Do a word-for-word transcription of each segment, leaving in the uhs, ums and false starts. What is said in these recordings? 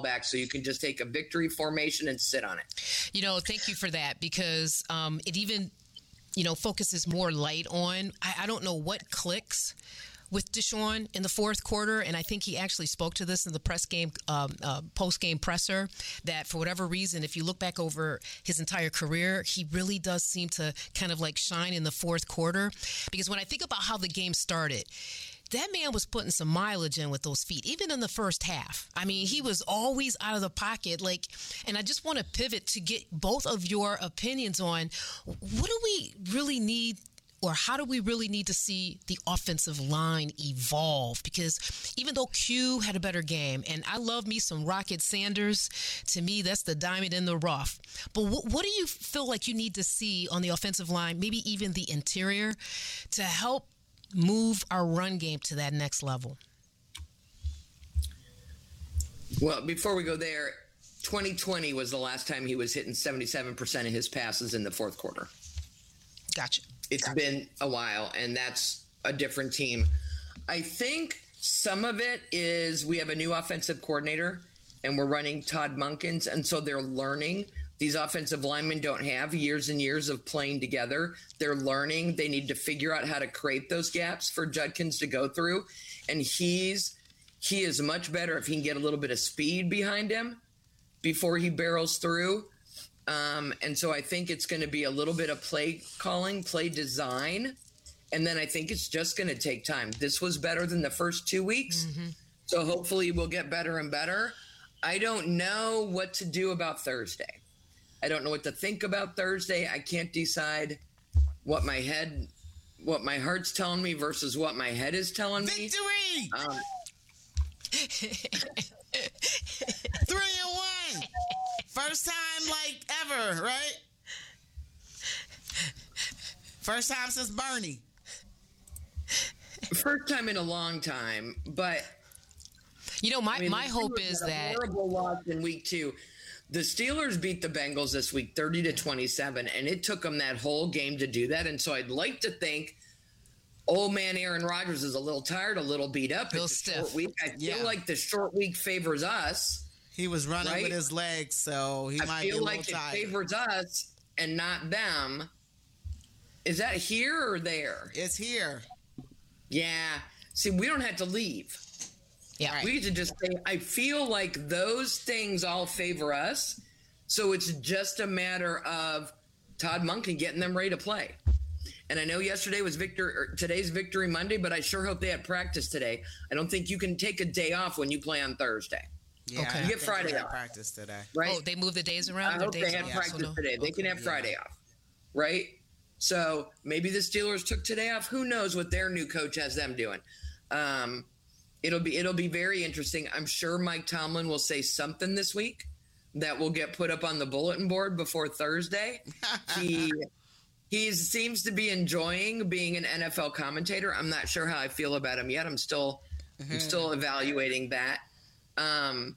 back so you can just take a victory formation and sit on it. You know, thank you for that, because um, it even, you know, focuses more light on, I, I don't know what clicks with Deshaun in the fourth quarter, and I think he actually spoke to this in the press game, um, uh, post-game presser, that for whatever reason, if you look back over his entire career, he really does seem to kind of like shine in the fourth quarter. Because when I think about how the game started, that man was putting some mileage in with those feet, even in the first half. I mean, he was always out of the pocket. Like, and I just want to pivot to get both of your opinions on what do we really need, or how do we really need to see the offensive line evolve? Because even though Q had a better game, and I love me some Rocket Sanders, to me, that's the diamond in the rough. But w- what do you feel like you need to see on the offensive line, maybe even the interior, to help move our run game to that next level? Well, before we go there, twenty twenty was the last time he was hitting seventy-seven percent of his passes in the fourth quarter. Gotcha. It's gotcha. been a while, and that's a different team. I think some of it is we have a new offensive coordinator, and we're running Todd Monken, and so they're learning. These offensive linemen don't have years and years of playing together. They're learning. They need to figure out how to create those gaps for Judkins to go through, and he's he is much better if he can get a little bit of speed behind him before he barrels through. Um, and so I think it's going to be a little bit of play calling, play design, and then I think it's just going to take time. This was better than the first two weeks, mm-hmm. so hopefully we'll get better and better. I don't know what to do about Thursday. I don't know what to think about Thursday. I can't decide what my head, what my heart's telling me versus what my head is telling Victory! me. Um, Three and one. First time like ever, right? First time since Bernie. First time in a long time, but you know, my, I mean, my hope is a that horrible loss in week two. The Steelers beat the Bengals this week thirty to twenty-seven, and it took them that whole game to do that. And so I'd like to think old man Aaron Rodgers is a little tired, a little beat up. Little it's a stiff. short week. I feel Yeah. like the short week favors us. He was running right? with his legs, so he I might be a feel little like it tired. favors us and not them. Is that here or there? It's here. Yeah. See, we don't have to leave. Yeah, right. We get to just say, I feel like those things all favor us. So it's just a matter of Todd Monken getting them ready to play. And I know yesterday was victor, or today's Victory Monday, but I sure hope they had practice today. I don't think you can take a day off when you play on Thursday. Yeah, Okay. I You get think Friday they had off. practice today. Right? Oh, they moved the days around? I The hope days they had around, practice so no- today. They okay. can have yeah. Friday off. Right? So maybe the Steelers took today off. Who knows what their new coach has them doing? Um, it'll be it'll be very interesting. I'm sure Mike Tomlin will say something this week that will get put up on the bulletin board before Thursday. He he seems to be enjoying being an N F L commentator. I'm not sure how I feel about him yet. I'm still I'm still evaluating that. Um,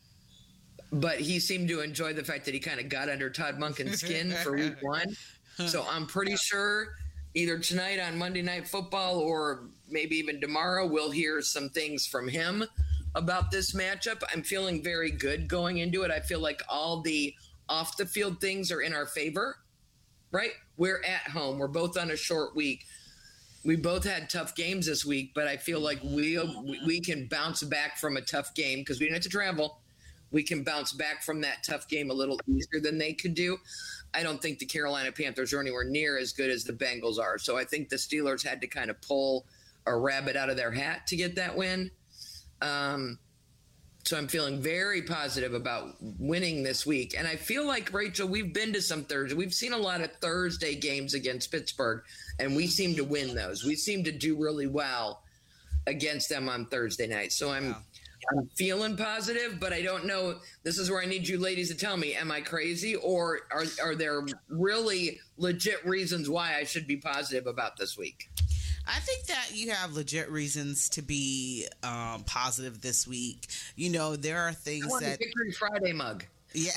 but he seemed to enjoy the fact that he kind of got under Todd Monken's skin for week one. So I'm pretty sure either tonight on Monday Night Football or maybe even tomorrow we'll hear some things from him about this matchup. I'm feeling very good going into it. I feel like all the off the field things are in our favor, right? We're at home. We're both on a short week. We both had tough games this week, but I feel like we we can bounce back from a tough game because we didn't have to travel. We can bounce back from that tough game a little easier than they could do. I don't think the Carolina Panthers are anywhere near as good as the Bengals are. So I think the Steelers had to kind of pull a rabbit out of their hat to get that win. Um, so I'm feeling very positive about winning this week. And I feel like, Rachel, we've been to some Thursday. We've seen a lot of Thursday games against Pittsburgh, and we seem to win those. We seem to do really well against them on Thursday night. So I'm Yeah. I'm feeling positive, but I don't know. This is where I need you ladies to tell me, am I crazy, or are are there really legit reasons why I should be positive about this week? I think that you have legit reasons to be um, positive this week. You know, there are things I want that the Victory Friday mug. Yeah.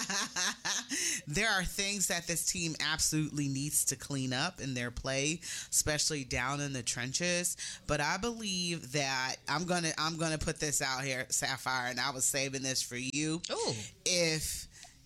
There are things that this team absolutely needs to clean up in their play, especially down in the trenches. But I believe that I'm gonna I'm gonna put this out here, Sapphire, and I was saving this for you. Oh. If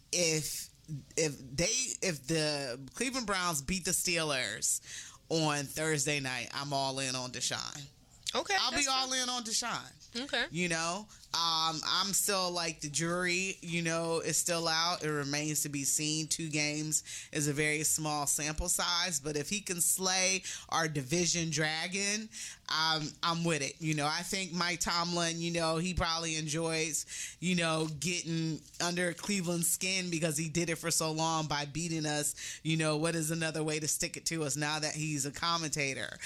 if if they if the Cleveland Browns beat the Steelers on Thursday night, I'm all in on Deshaun. Okay. I'll be all in on Deshaun. Okay. You know, um, I'm still like the jury, you know, is still out. It remains to be seen. Two games is a very small sample size, but if he can slay our division dragon, um, I'm with it. You know, I think Mike Tomlin, you know, he probably enjoys, you know, getting under Cleveland's skin because he did it for so long by beating us. You know, what is another way to stick it to us now that he's a commentator?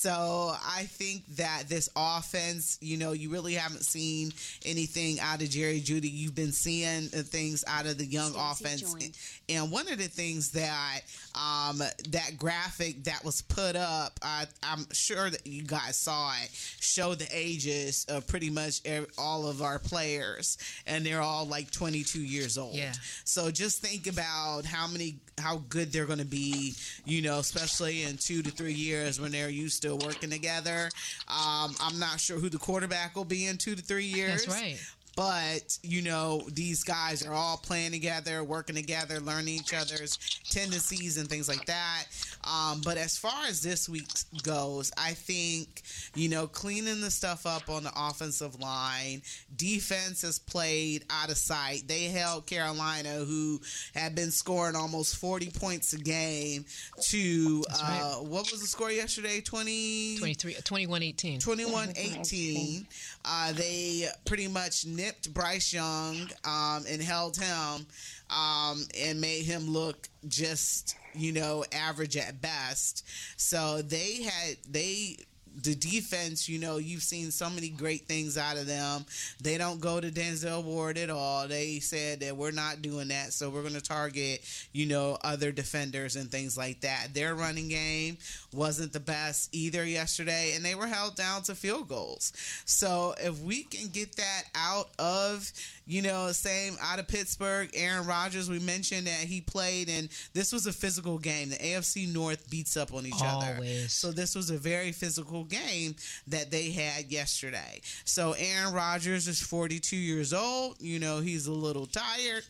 So I think that this offense, you know, you really haven't seen anything out of Jerry Jeudy. You've been seeing things out of the young offense. And one of the things that um, that graphic that was put up, I, I'm sure that you guys saw it, showed the ages of pretty much every, all of our players, and they're all like twenty-two years old. Yeah. So just think about how many, how good they're going to be, you know, especially in two to three years when they're used to working together. Um, I'm not sure who the quarterback will be in two to three years. That's right. But, you know, these guys are all playing together, working together, learning each other's tendencies and things like that. Um, but as far as this week goes, I think, you know, cleaning the stuff up on the offensive line, defense has played out of sight. They held Carolina, who had been scoring almost forty points a game, to, uh, right. What was the score yesterday? twenty twenty-three, twenty-one eighteen twenty-one eighteen Uh, they pretty much nipped Bryce Young um, and held him um, and made him look just, you know, average at best. So they had, they, the defense, you know, you've seen so many great things out of them. They don't go to Denzel Ward at all. They said that we're not doing that, so we're going to target, you know, other defenders and things like that. Their running game wasn't the best either yesterday, and they were held down to field goals. So if we can get that out of, you know, same out of Pittsburgh, Aaron Rodgers, we mentioned that he played, and this was a physical game. The A F C North beats up on each Always. other. So this was a very physical game that they had yesterday. So Aaron Rodgers is forty-two years old. You know, he's a little tired.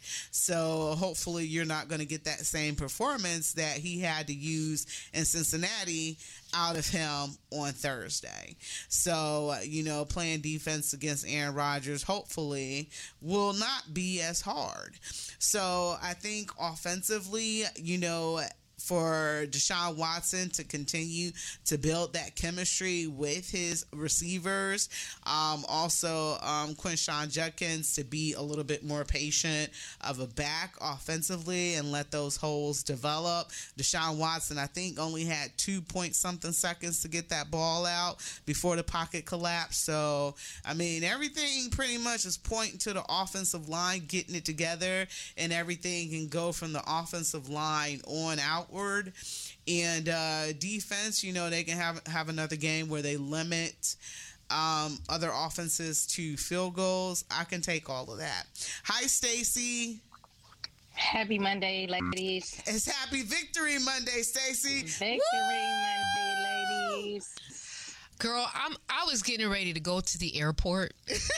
So hopefully you're not going to get that same performance that he had to use in Cincinnati out of him on Thursday. So, you know, playing defense against Aaron Rodgers hopefully will not be as hard. So I think offensively, you know, for Deshaun Watson to continue to build that chemistry with his receivers. Um, also, um, Quinshon Judkins to be a little bit more patient of a back offensively and let those holes develop. Deshaun Watson, I think, only had two point something seconds to get that ball out before the pocket collapsed. So, I mean, everything pretty much is pointing to the offensive line, getting it together, and everything can go from the offensive line on out. And uh, defense, you know, they can have have another game where they limit um, other offenses to field goals. I can take all of that. Hi, Stacy. Happy Monday, ladies. It's Happy Victory Monday, Stacy. Victory Monday, ladies. Girl, I'm. I was getting ready to go to the airport.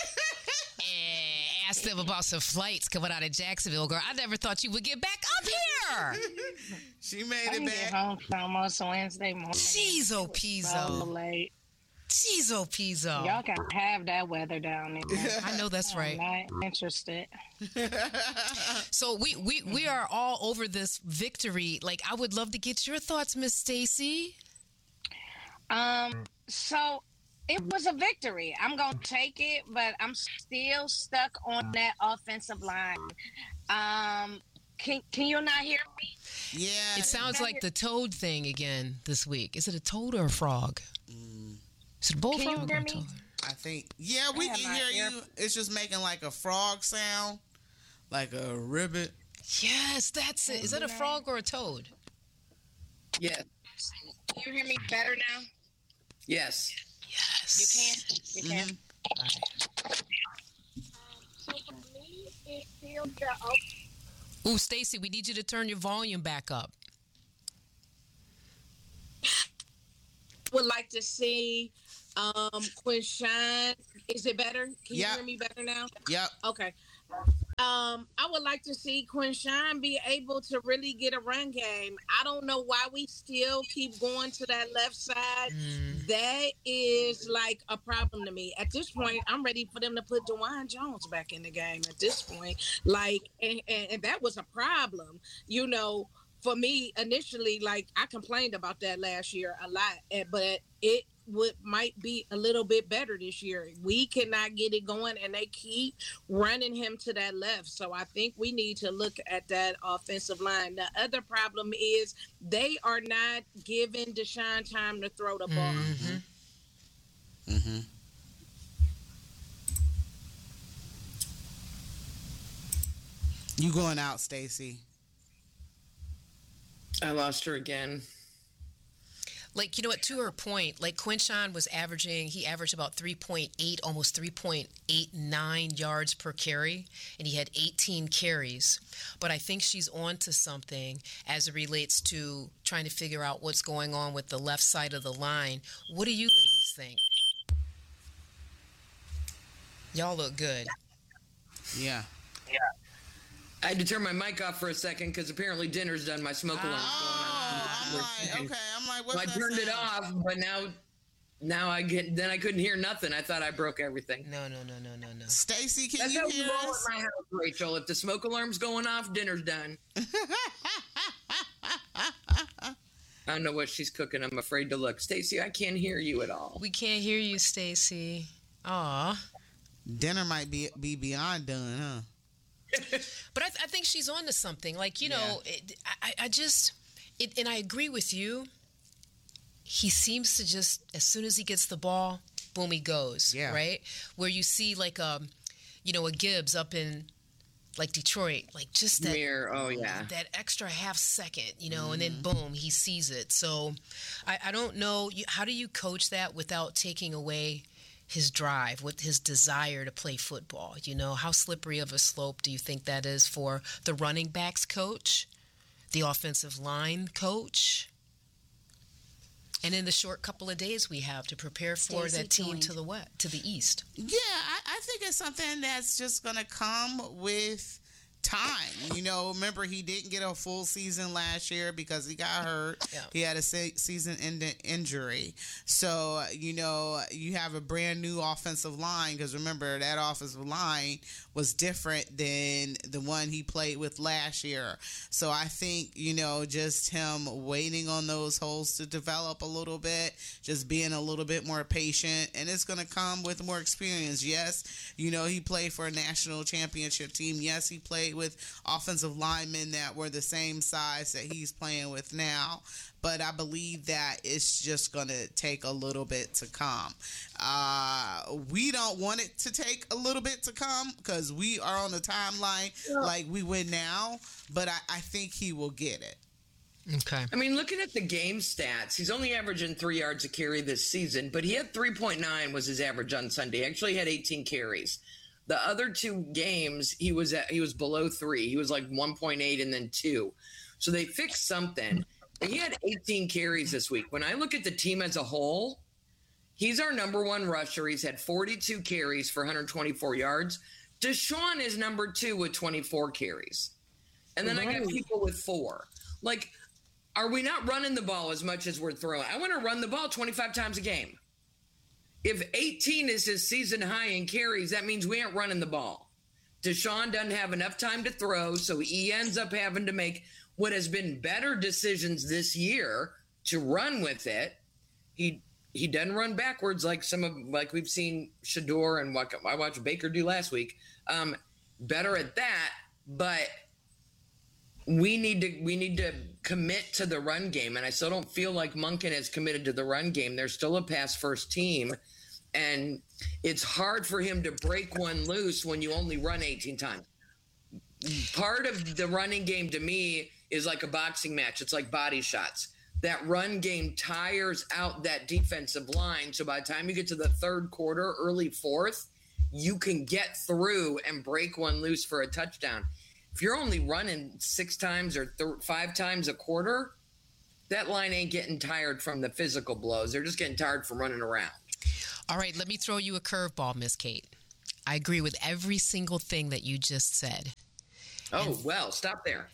Ask them about some flights coming out of Jacksonville. Girl, I never thought you would get back up here. She made I it can back. get home almost Wednesday morning. Jeez, oh, Pizzo. So late. Jeez, oh, Pizzo. Y'all can have that weather down there. I know that's right. I'm not interested. So we, we, we are all over this victory. Like, I would love to get your thoughts, Miss Stacy. Um, so... It was a victory. I'm going to take it, but I'm still stuck on that offensive line. Um, can can you not hear me? Yeah. It sounds like the toad thing again this week. Is it a toad or a frog? Mm. Is it a bullfrog can you hear or a me? toad? I think, yeah, we I can hear you. It's just making like a frog sound, like a ribbit. Yes, that's it. Is that a frog or a toad? Yeah. Can you hear me better now? Yes. Yes. You can? You can? Mm-hmm. Ooh, Stacy, we need you to turn your volume back up. Would like to see um Quinshawn. Is it better? Can Yep. you hear me better now? Yep. Okay. Um, I would like to see Quinshawn be able to really get a run game. I don't know why we still keep going to that left side. Mm. That is like a problem to me. At this point, I'm ready for them to put DeJuan Jones back in the game. At this point, like, and, and, and that was a problem, you know. For me, initially, like I complained about that last year a lot, eh, but it would might be a little bit better this year. We cannot get it going, and they keep running him to that left. So I think we need to look at that offensive line. The other problem is they are not giving Deshaun time to throw the ball. Mm-hmm. Mm-hmm. You going out, Stacy? I lost her again. Like, you know what, to her point, like Quinshawn was averaging, he averaged about three point eight, almost three point eight nine yards per carry, and he had eighteen carries. But I think she's on to something as it relates to trying to figure out what's going on with the left side of the line. What do you ladies think? Y'all look good. Yeah. I had to turn my mic off for a second because apparently dinner's done. My smoke alarm's Oh, I'm going like, on. okay. I'm like, So what's I that turned it sound? off, but now, now I get. Then I couldn't hear nothing. I thought I broke everything. No, no, no, no, no, no. Stacy, can That's you how we hear roll us? at my house, Rachel. If the smoke alarm's going off, dinner's done. I don't know what she's cooking. I'm afraid to look. Stacy, I can't hear you at all. We can't hear you, Stacy. Aw. Dinner might be be beyond done, huh? But I, th- I think she's on to something. Like, you know, it, I, I just, it, and I agree with you. He seems to just, as soon as he gets the ball, boom, he goes. Yeah. Right? Where you see like, um, you know, a Gibbs up in like Detroit, like just that, Mirror. Oh yeah. that extra half second, you know, and then boom, he sees it. So I, I don't know. You, how do you coach that without taking away his drive, with his desire to play football? You know, how slippery of a slope do you think that is for the running backs coach, the offensive line coach, and in the short couple of days we have to prepare for Stacey that team joined. to the west, to the east? Yeah, I, I think it's something that's just gonna come with time. You know, remember he didn't get a full season last year because he got hurt. Yeah. He had a se- season-ending injury. So, you know, you have a brand new offensive line because remember that offensive line was different than the one he played with last year. So I think, you know, just him waiting on those holes to develop a little bit, just being a little bit more patient, and it's going to come with more experience. Yes, you know, he played for a national championship team. Yes, he played with offensive linemen that were the same size that he's playing with now. But I believe that it's just going to take a little bit to come. Uh, we don't want it to take a little bit to come because we are on the timeline like we win now. But I, I think he will get it. Okay. I mean, looking at the game stats, he's only averaging three yards a carry this season, but he had three point nine was his average on Sunday. He actually had eighteen carries. The other two games, he was at he was below three. He was like one point eight and then two. So they fixed something. And he had eighteen carries this week. When I look at the team as a whole, he's our number one rusher. He's had forty-two carries for one hundred twenty-four yards. Deshaun is number two with twenty-four carries. And then I got people with four. Like, are we not running the ball as much as we're throwing? I want to run the ball twenty-five times a game. If eighteen is his season high in carries, that means we aren't running the ball. Deshaun doesn't have enough time to throw, so he ends up having to make what has been better decisions this year to run with it. He he doesn't run backwards like some of like we've seen Shador and what I watched Baker do last week. Um, better at that, but we need to we need to commit to the run game, and I still don't feel like Monken is committed to the run game. They're still a pass first team, and it's hard for him to break one loose when you only run eighteen times. Part of the running game to me is like a boxing match. It's like body shots. That run game tires out that defensive line. So by the time you get to the third quarter, early fourth, you can get through and break one loose for a touchdown. If you're only running six times or th- five times a quarter, that line ain't getting tired from the physical blows. They're just getting tired from running around. All right, let me throw you a curveball, Miss Kate. I agree with every single thing that you just said. Oh, and- well, stop there.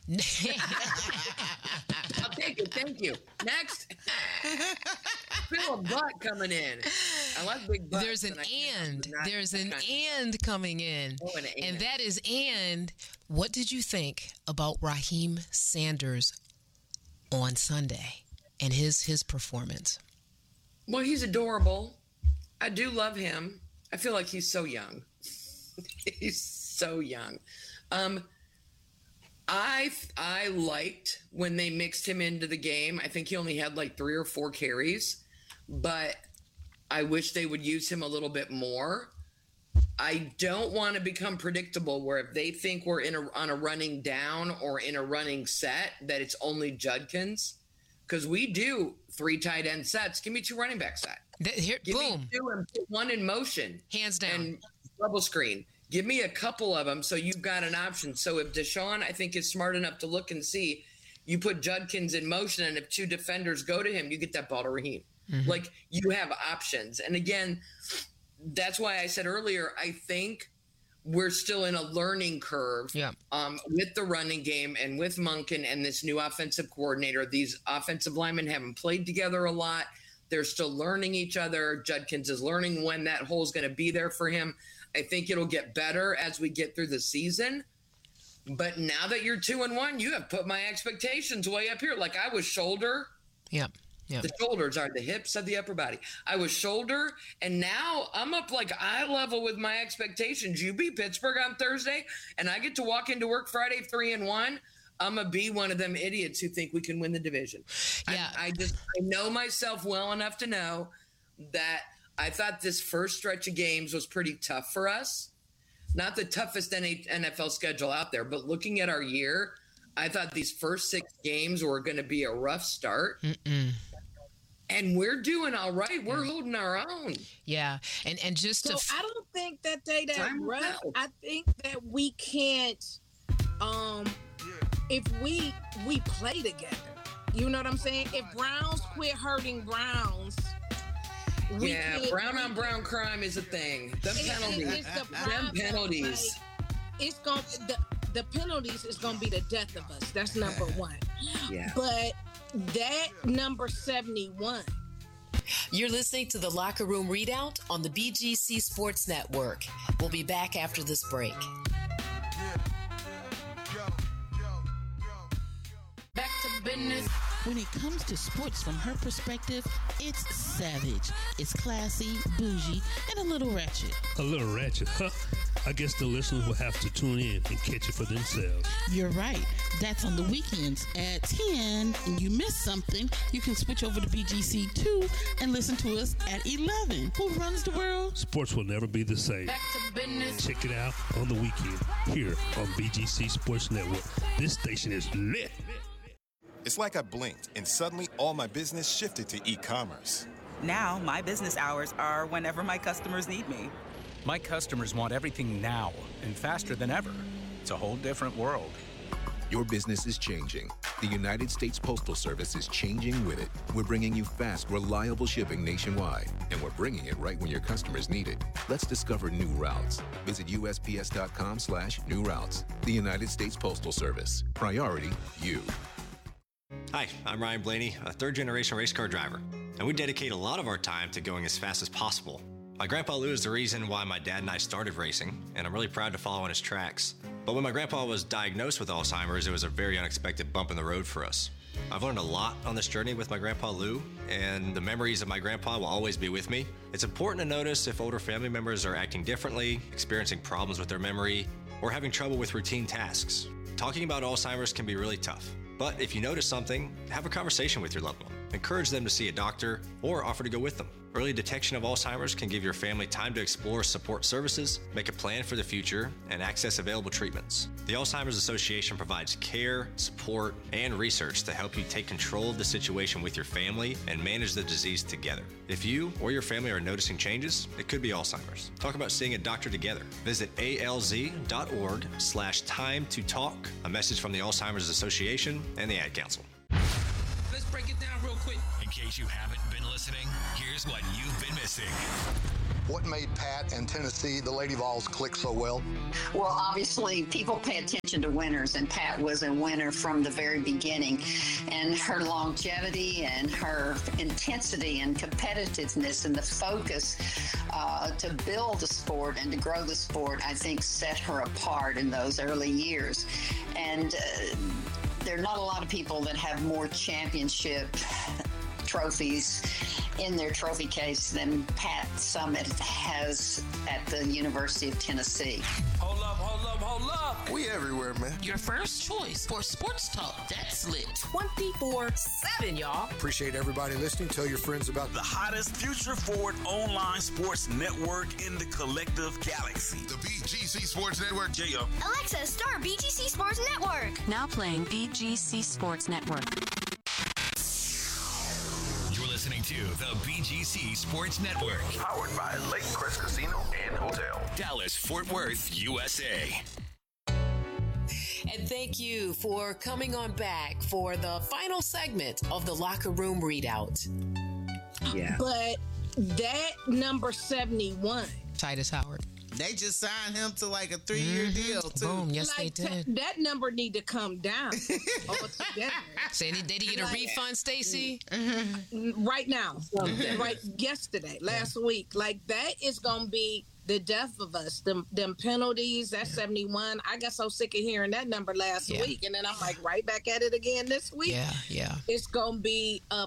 I'll take it. Thank you. Next. Feel a butt coming in. I like big butts. There's an and. Not, There's an and coming in. Oh, an and. And that is and. What did you think about Raheem Sanders on Sunday and his his performance? Well, he's adorable. I do love him. I feel like he's so young. He's so young. Um, I I liked when they mixed him into the game. I think he only had like three or four carries, but I wish they would use him a little bit more. I don't want to become predictable where if they think we're in a, on a running down or in a running set, that it's only Judkins. Because we do three tight end sets. Give me two running back set. The, here, Give boom. me two and put one in motion. Hands down. And double screen. Give me a couple of them so you've got an option. So if Deshaun, I think, is smart enough to look and see, you put Judkins in motion, and if two defenders go to him, you get that ball to Raheem. Mm-hmm. Like, you have options. And again, that's why I said earlier, I think we're still in a learning curve yeah. um, with the running game and with Monken and this new offensive coordinator. These offensive linemen haven't played together a lot. They're still learning each other. Judkins is learning when that hole is going to be there for him. I think it'll get better as we get through the season. But now that you're two and one, you have put my expectations way up here. Like I was shoulder. Yeah. Yeah. The shoulders are the hips of the upper body. I was shoulder, and now I'm up like eye level with my expectations. You beat Pittsburgh on Thursday, and I get to walk into work Friday three and one. I'm gonna be one of them idiots who think we can win the division. Yeah. I, I just I know myself well enough to know that I thought this first stretch of games was pretty tough for us. Not the toughest N F L schedule out there, but looking at our year, I thought these first six games were going to be a rough start. Mm-mm. And we're doing all right. We're holding our own. Yeah. And and just so to f- I don't think that they that Time will rough. tell. I think that we can't um if we we play together. You know what I'm saying? If Browns quit hurting Browns, we Yeah, could- brown on brown crime is a thing. Them It- it- penalties. it's the Them problem. penalties. Like, it's going the the penalties is gonna be the death of us. That's number one. Yeah. But that number seventy-one. You're listening to the Locker Room Readout on the B G C Sports Network. We'll be back after this break. Back to business. When it comes to sports from her perspective, it's savage. It's classy, bougie, and a little ratchet. A little ratchet, huh? I guess the listeners will have to tune in and catch it for themselves. You're right. That's on the weekends at ten. And you miss something, you can switch over to B G C two and listen to us at eleven. Who runs the world? Sports will never be the same. Back to business. Check it out on the weekend here on B G C Sports Network. This station is lit. It's like I blinked and suddenly all my business shifted to e-commerce. Now, my business hours are whenever my customers need me. My customers want everything now and faster than ever. It's a whole different world. Your business is changing. The United States Postal Service is changing with it. We're bringing you fast, reliable shipping nationwide, and we're bringing it right when your customers need it. Let's discover new routes. Visit U S P S dot com slash new routes. The United States Postal Service. Priority, you. Hi, I'm Ryan Blaney, a third-generation race car driver, and we dedicate a lot of our time to going as fast as possible. My grandpa Lou is the reason why my dad and I started racing, and I'm really proud to follow in his tracks. But when my grandpa was diagnosed with Alzheimer's, it was a very unexpected bump in the road for us. I've learned a lot on this journey with my grandpa Lou, and the memories of my grandpa will always be with me. It's important to notice if older family members are acting differently, experiencing problems with their memory, or having trouble with routine tasks. Talking about Alzheimer's can be really tough. But if you notice something, have a conversation with your loved one. Encourage them to see a doctor or offer to go with them. Early detection of Alzheimer's can give your family time to explore support services, make a plan for the future, and access available treatments. The Alzheimer's Association provides care, support, and research to help you take control of the situation with your family and manage the disease together. If you or your family are noticing changes, it could be Alzheimer's. Talk about seeing a doctor together. Visit alz.org slash time to talk. A message from the Alzheimer's Association and the Ad Council. Let's break it down real quick. In case you haven't been listening, here's what you've been missing. What made Pat and Tennessee, the Lady Vols, click so well? Well, obviously, people pay attention to winners, and Pat was a winner from the very beginning. And her longevity and her intensity and competitiveness and the focus uh, to build the sport and to grow the sport, I think, set her apart in those early years. And uh, there are not a lot of people that have more championship trophies in their trophy case than Pat Summitt has at the University of Tennessee. Hold up, hold up, hold up. We everywhere, man. Your first choice for sports talk. That's lit. twenty-four seven, y'all. Appreciate everybody listening. Tell your friends about the hottest future-forward online sports network in the collective galaxy. The B G C Sports Network. J O. Alexa, start B G C Sports Network. Now playing B G C Sports Network. Listening to the B G C Sports Network. Powered by Lake Crest Casino and Hotel. Dallas, Fort Worth, U S A. And thank you for coming on back for the final segment of the Locker Room Readout. Yeah. But that number seventy-one. Titus Howard. They just signed him to like a three-year mm-hmm. deal, too. Boom, yes, like, they did. T- that number need to come down altogether. Saying so did he get a refund, Stacey? Mm-hmm. Right now. Right yesterday, last yeah. week. Like, that is going to be the death of us. Them, them penalties, that seventy-one. I got so sick of hearing that number last yeah. week. And then I'm like, right back at it again this week. Yeah, yeah. It's going to be a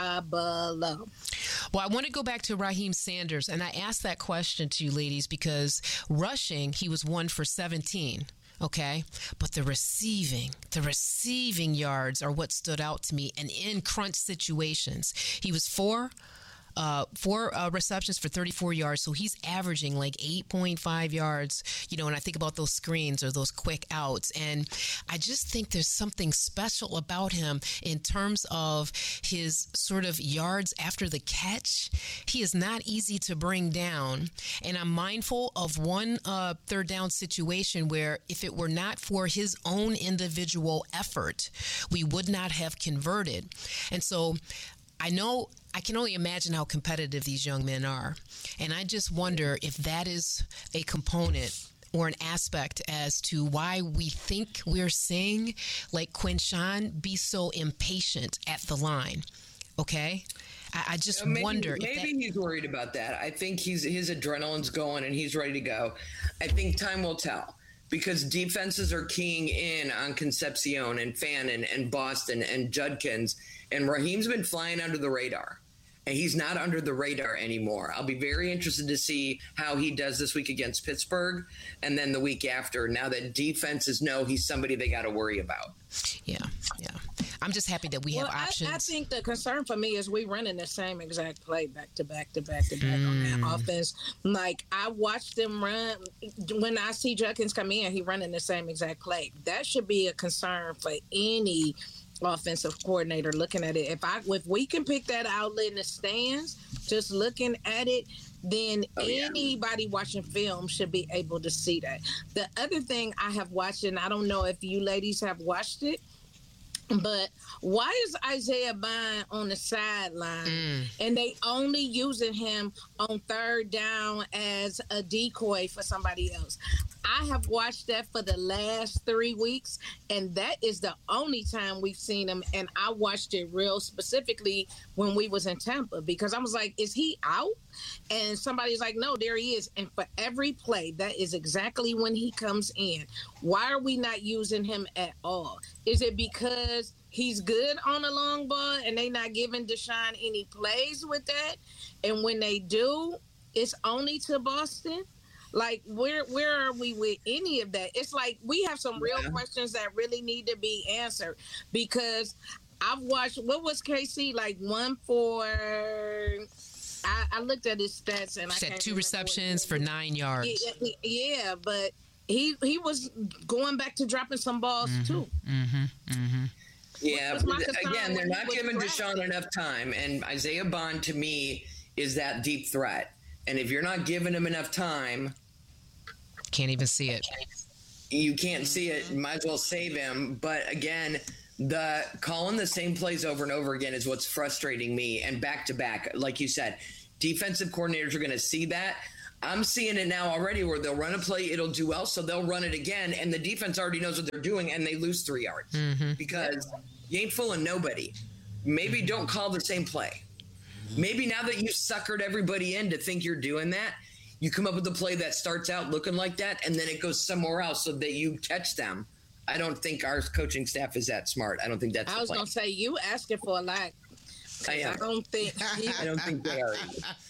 problem. Well, I want to go back to Raheem Sanders, and I asked that question to you ladies because rushing, he was one for seventeen, okay? But the receiving, the receiving yards are what stood out to me, and in crunch situations. He was four Uh, four uh, receptions for thirty-four yards, so he's averaging like eight point five yards, you know, and I think about those screens or those quick outs, and I just think there's something special about him in terms of his sort of yards after the catch. He is not easy to bring down, and I'm mindful of one uh, third down situation where if it were not for his own individual effort, we would not have converted. And so I know I can only imagine how competitive these young men are. And I just wonder if that is a component or an aspect as to why we think we're seeing like Quinshawn be so impatient at the line. Okay? I, I just maybe, wonder if maybe that- he's worried about that. I think he's his adrenaline's going and he's ready to go. I think time will tell. Because defenses are keying in on Concepcion and Fannin and Boston and Judkins. And Raheem's been flying under the radar. And he's not under the radar anymore. I'll be very interested to see how he does this week against Pittsburgh and then the week after, now that defenses know he's somebody they got to worry about. Yeah, yeah. I'm just happy that we well, have options. I, I think the concern for me is we running the same exact play back to back to back to back mm. on that offense. Like, I watched them run. When I see Judkins come in, he running the same exact play. That should be a concern for any offensive coordinator looking at it. If I if we can pick that outlet in the stands, just looking at it, then oh, yeah. anybody watching film should be able to see that. The other thing I have watched, and I don't know if you ladies have watched it, but why is Isaiah Bond on the sideline mm. and they only using him on third down as a decoy for somebody else? I have watched that for the last three weeks, and that is the only time we've seen him. And I watched it real specifically when we was in Tampa because I was like, is he out? And somebody's like, no, there he is. And for every play, that is exactly when he comes in. Why are we not using him at all? Is it because he's good on a long ball and they not giving Deshaun any plays with that? And when they do, it's only to Boston? Like, where where are we with any of that? It's like we have some real yeah. questions that really need to be answered because I've watched, what was K C, like one for I, I looked at his stats and I Said can't two remember receptions for nine yards. Yeah, yeah, but he he was going back to dropping some balls mm-hmm, too. Mm-hmm, mm-hmm. Yeah, again, they're not giving Deshaun enough time, and Isaiah Bond to me is that deep threat. And if you're not giving him enough time, can't even see it. You can't see it. Might as well save him. But again, the calling the same plays over and over again is what's frustrating me. And back to back, like you said, defensive coordinators are going to see that. I'm seeing it now already where they'll run a play, it'll do well, so they'll run it again, and the defense already knows what they're doing, and they lose three yards mm-hmm. because you ain't fooling nobody. Maybe don't call the same play. Maybe now that you suckered everybody in to think you're doing that, you come up with a play that starts out looking like that, and then it goes somewhere else so that you catch them. I don't think our coaching staff is that smart. I don't think that's I the was plan. going to say, you asking for a lot. I am. I don't think I don't think they are.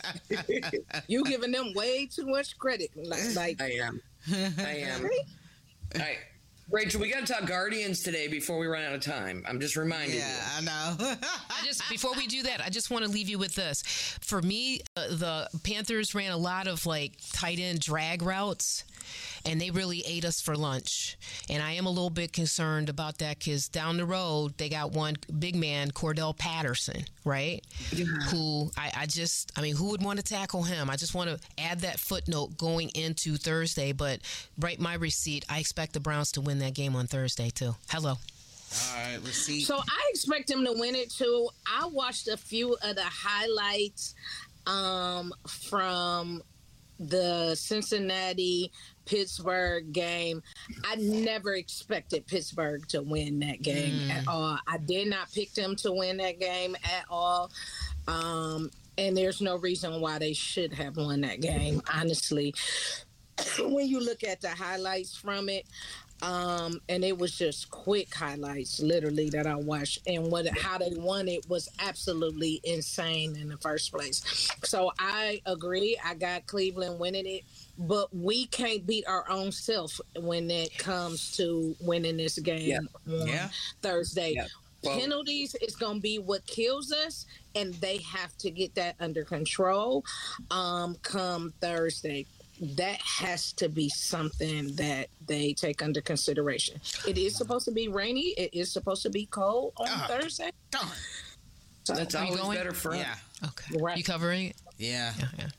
You giving them way too much credit. Like, like I am. I am. All right. Rachel, we got to talk Guardians today before we run out of time. I'm just reminding yeah, you. Yeah, I know. I just before we do that, I just want to leave you with this. For me, uh, the Panthers ran a lot of like tight end drag routes, and they really ate us for lunch. And I am a little bit concerned about that because down the road they got one big man, Cordell Patterson, right? Yeah. Who I, I just, I mean, who would want to tackle him? I just want to add that footnote going into Thursday. But write my receipt. I expect the Browns to win that game on Thursday too. Hello. All right, receipt. So I expect them to win it too. I watched a few of the highlights um, from the Cincinnati Pittsburgh game. I never expected Pittsburgh to win that game mm. at all. I did not pick them to win that game at all. Um, and there's no reason why they should have won that game, honestly. When you look at the highlights from it, um, and it was just quick highlights, literally, that I watched. And what how they won it was absolutely insane in the first place. So I agree. I got Cleveland winning it. But we can't beat our own self when it comes to winning this game yeah. on yeah. Thursday. Yeah. Well, penalties is going to be what kills us, and they have to get that under control um, come Thursday. That has to be something that they take under consideration. It is supposed to be rainy. It is supposed to be cold on uh, Thursday. Darn. So that's always going? better for yeah. us. Okay. Right. You covering it? Yeah. Yeah. yeah.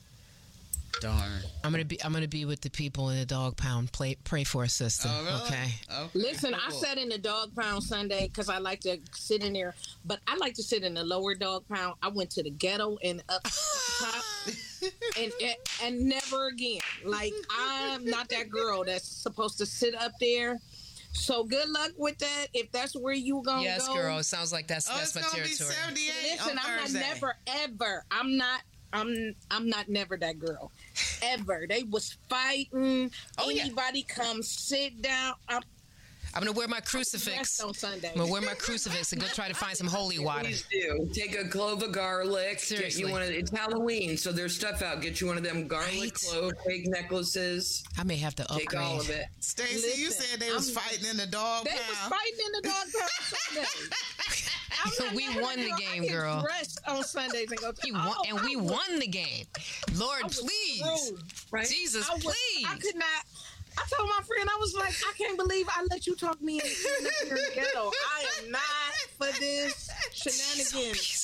Darn. I'm gonna be. I'm gonna be with the people in the dog pound. Play, pray for us, sister. Oh, really? Okay. okay. Listen, cool. I sat in the dog pound Sunday because I like to sit in there, but I like to sit in the lower dog pound. I went to the ghetto and up top, and, and and never again. Like, I'm not that girl that's supposed to sit up there. So good luck with that. If that's where you gonna yes, go. Yes, girl. It sounds like that's oh, that's my territory. Listen, I'm not never ever. I'm not. I'm I'm not never that girl, ever. They was fighting. Oh, Anybody yeah. come sit down. I'm, I'm gonna wear my crucifix on Sunday. I'm gonna wear my crucifix and go try to find some holy water. Please do. Take a clove of garlic. Seriously. Get you one of, it's Halloween, so there's stuff out. Get you one of them garlic right. clove fake necklaces. I may have to upgrade. Take all of it. Stacey, you said they was I'm, fighting in the dog they pound. They was fighting in the dog pound Sunday. we won the game, girl. Rest on Sundays and go to, we won, oh, and we was, won the game. Lord, please, through, right? Jesus, I was, please. I could not. I told my friend, I was like, I can't believe I let you talk me into here in the ghetto. I am not for this shenanigans.